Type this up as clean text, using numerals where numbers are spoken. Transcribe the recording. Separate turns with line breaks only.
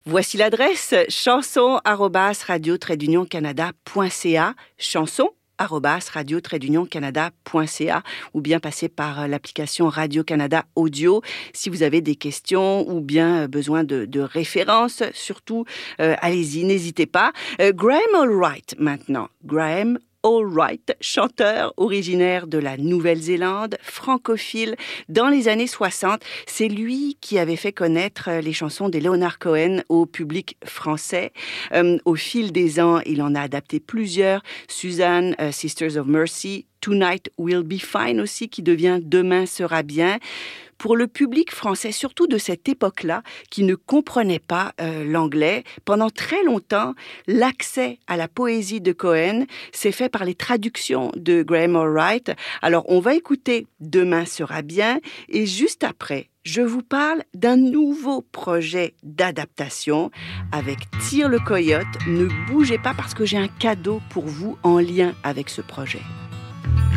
Voici l'adresse chanson@radio-canada.ca, chanson@radio-canada.ca, ou bien passer par l'application Radio-Canada Audio si vous avez des questions ou bien besoin de références. Surtout, allez-y, n'hésitez pas. Graham Allwright maintenant. Graham Allwright, chanteur originaire de la Nouvelle-Zélande, francophile dans les années 60. C'est lui qui avait fait connaître les chansons des Leonard Cohen au public français. Au fil des ans, il en a adapté plusieurs. Suzanne, Sisters of Mercy, Tonight Will Be Fine aussi, qui devient Demain sera bien. Pour le public français, surtout de cette époque-là, qui ne comprenait pas l'anglais, pendant très longtemps, l'accès à la poésie de Cohen s'est fait par les traductions de Graham Allwright. Alors, on va écouter Demain sera bien, et juste après, je vous parle d'un nouveau projet d'adaptation avec Tire le Coyote. Ne bougez pas parce que j'ai un cadeau pour vous en lien avec ce projet.